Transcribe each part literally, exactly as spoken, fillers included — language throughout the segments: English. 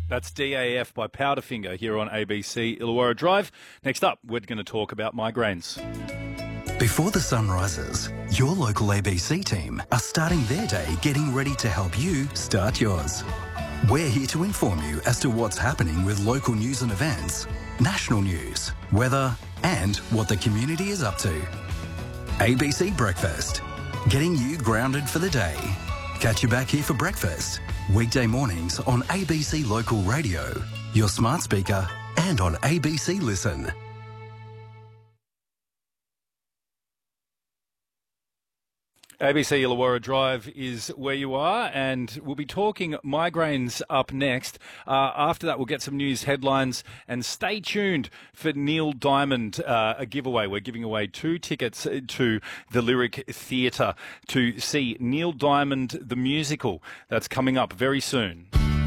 That's D A F by Powderfinger here on A B C Illawarra Drive. Next up, we're going to talk about migraines. Before the sun rises, your local A B C team are starting their day getting ready to help you start yours. We're here to inform you as to what's happening with local news and events, national news, weather, and what the community is up to. A B C Breakfast, getting you grounded for the day. Catch you back here for breakfast, weekday mornings on A B C Local Radio, your smart speaker, and on A B C Listen. A B C Illawarra Drive is where you are, and we'll be talking migraines up next. Uh, after that, we'll get some news headlines, and stay tuned for Neil Diamond, uh, a giveaway. We're giving away two tickets to the Lyric Theatre to see Neil Diamond, the musical. That's coming up very soon.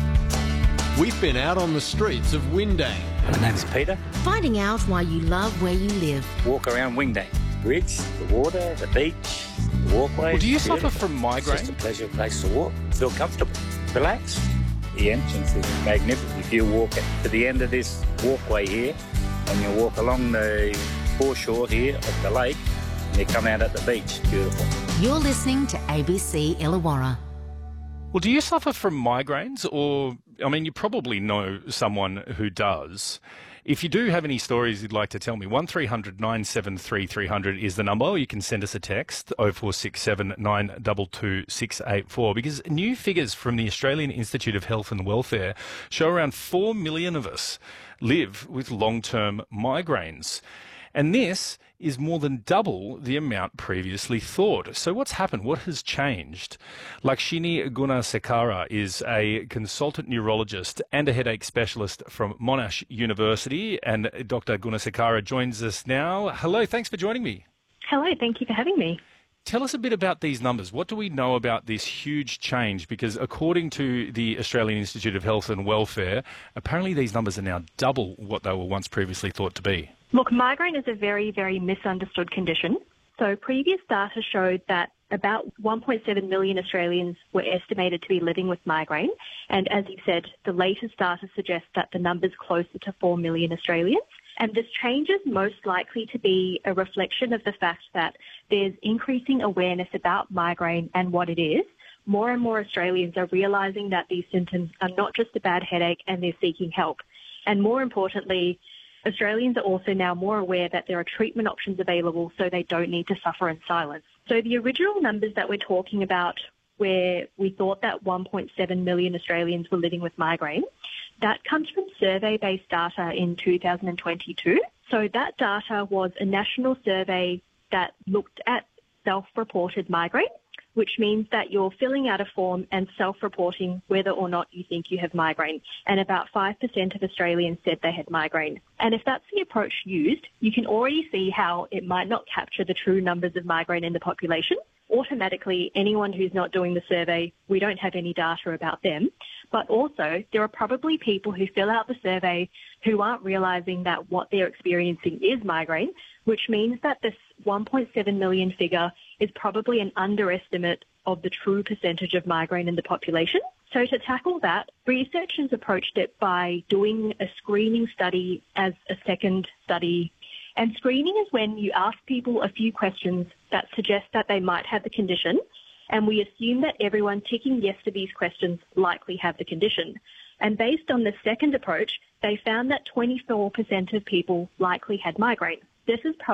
We've been out on the streets of Windang. My name's Peter. Finding out why you love where you live. Walk around Windang. Bridge, the water, the beach, the walkway. Well, do you suffer from migraine? It's just a pleasure place to walk. Feel comfortable. Relax. The entrance is magnificent. If you walk to the end of this walkway here, and you walk along the foreshore here of the lake, and you come out at the beach. Beautiful. You're listening to A B C Illawarra. Well, do you suffer from migraines? Or, I mean, you probably know someone who does. If you do have any stories you'd like to tell me, one three hundred nine seven three three hundred is the number, or you can send us a text, oh four six seven nine two two six eight four, because new figures from the Australian Institute of Health and Welfare show around four million of us live with long-term migraines. And this is more than double the amount previously thought. So what's happened? What has changed? Lakshini Gunasekara is a consultant neurologist and a headache specialist from Monash University, and Doctor Gunasekara joins us now. Hello, thanks for joining me. Hello, thank you for having me. Tell us a bit about these numbers. What do we know about this huge change? Because according to the Australian Institute of Health and Welfare, apparently these numbers are now double what they were once previously thought to be. Look, migraine is a very, very misunderstood condition. So previous data showed that about one point seven million Australians were estimated to be living with migraine. And as you said, the latest data suggests that the number's closer to four million Australians. And this change is most likely to be a reflection of the fact that there's increasing awareness about migraine and what it is. More and more Australians are realising that these symptoms are not just a bad headache, and they're seeking help. And more importantly, Australians are also now more aware that there are treatment options available, so they don't need to suffer in silence. So the original numbers that we're talking about, where we thought that one point seven million Australians were living with migraine, that comes from survey-based data in two thousand twenty-two. So that data was a national survey that looked at self-reported migraine, which means that you're filling out a form and self-reporting whether or not you think you have migraine. And about five percent of Australians said they had migraine. And if that's the approach used, you can already see how it might not capture the true numbers of migraine in the population. Automatically, anyone who's not doing the survey, we don't have any data about them. But also, there are probably people who fill out the survey who aren't realising that what they're experiencing is migraine, which means that this one point seven million figure is probably an underestimate of the true percentage of migraine in the population. So to tackle that, researchers approached it by doing a screening study as a second study. And screening is when you ask people a few questions that suggest that they might have the condition, and we assume that everyone ticking yes to these questions likely have the condition. And based on the second approach, they found that twenty-four percent of people likely had migraine. This is